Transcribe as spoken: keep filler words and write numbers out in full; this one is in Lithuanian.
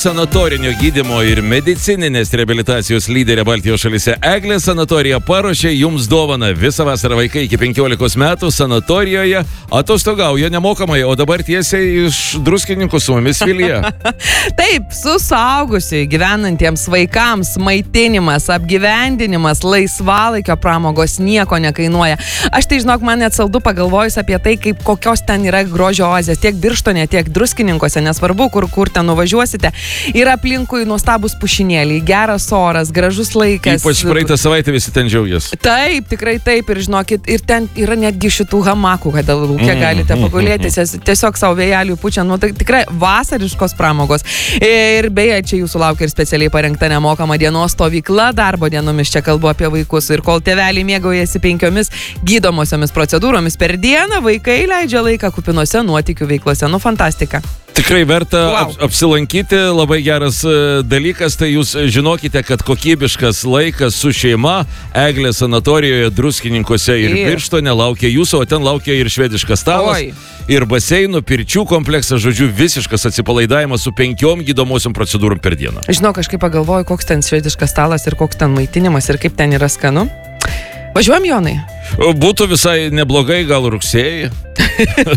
sanatorinio gydymo ir medicininės reabilitacijos lyderė Baltijos šalyse Eglė sanatorija paruošė jums dovaną. Visą vasarą vaikai iki penkiolikos metų sanatorijoje atostogauja nemokamai, o dabar tiesiai iš Druskininkų su mumis Vilija. Taip, su suaugusiai gyvenantiems vaikams maitinimas, apgyvendinimas, laisvalaikio pramogos nieko nekainuoja. Aš tai žinok, man net saldu pagalvojus apie tai, kaip kokios ten yra grožio oazės, tiek Birštone, tiek Druskininkuose, nesvarbu, kur, kur ten nuvažiuosite. Yra aplinkui nuostabus pušinėliai, geras oras, gražus laikas. Ypač praeitą savaitę visi ten džiaugiasi. Taip, tikrai taip, ir žinokit, ir ten yra netgi šitų hamakų, kad lūkė mm. galite pagulėti, tiesiog savo vėjelių pučia, nu tai tikrai vasariškos pramogos. Ir beje, čia jūsų laukia ir specialiai parengta nemokama dienos stovykla, darbo dienomis čia kalbu apie vaikus, ir kol tėveliai mėgaujasi penkiomis gydomosiomis procedūromis per dieną, vaikai leidžia laiką kupinose nuotykių veiklose. Nu, fantastika. Tikrai verta wow. ap apsilankyti, labai geras uh, dalykas, tai jūs žinokite, kad kokybiškas laikas su šeima Eglė sanatorijoje Druskininkuose ir Birštone laukia jūsų, o ten laukia ir švediškas stalas, Oi. ir baseinų, pirčių kompleksas, žodžiu, visiškas atsipalaidavimas su penkiom gydomosiom procedūrom per dieną. Žinau, kažkaip pagalvoju, koks ten švediškas stalas ir koks ten maitinimas ir kaip ten yra skanu. Važiuojam, Jonai? Būtų visai neblogai, gal rugsėjį.